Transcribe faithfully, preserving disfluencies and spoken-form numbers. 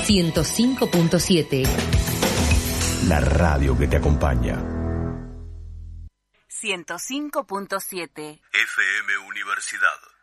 ciento cinco punto siete. La radio que te acompaña. ciento cinco punto siete. F M Universidad.